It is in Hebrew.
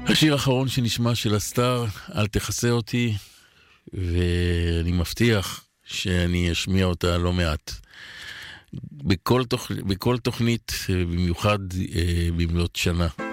השיר האחרון שנשמע של הסטאר, אל תחסה אותי, ואני מבטיח שאני אשמיע אותה לא מעט. בכל תוכנית, במיוחד במלאת שנה.